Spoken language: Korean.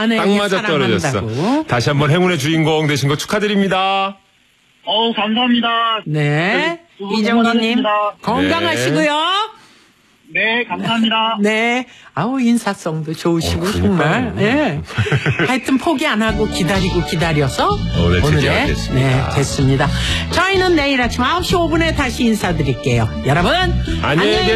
아내에게 딱 맞아 떨어졌어. 사랑한다고. 다시 한번 행운의 주인공 되신 거 축하드립니다. 감사합니다. 네. 두 분 이정도님 응원하겠습니다. 건강하시고요. 네, 감사합니다. 네. 아우, 인사성도 좋으시고, 정말. 예. 하여튼 포기 안 하고 기다려서 오늘 드디어 오늘의 됐습니다. 네, 됐습니다. 저희는 내일 아침 9시 5분에 다시 인사드릴게요. 여러분, 안녕히 계세요.